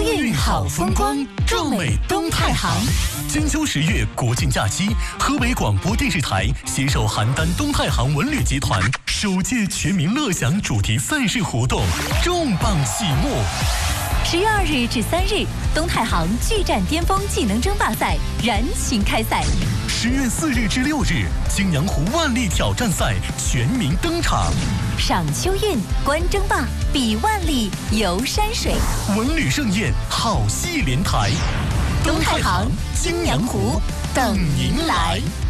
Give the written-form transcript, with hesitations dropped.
运好风光，壮美东太行。金秋10月国庆假期，河北广播电视台携手邯郸东太行文旅集团首届全民乐享主题赛事活动重磅启幕。 10月2日至3日，东太行巨战巅峰技能争霸赛燃情开赛。 10月4日至6日，青阳湖万历挑战赛全民登场。 赏秋韵，观争霸，比万历，游山水， 文旅盛宴，好戏连台。 东太行、青阳湖等您来。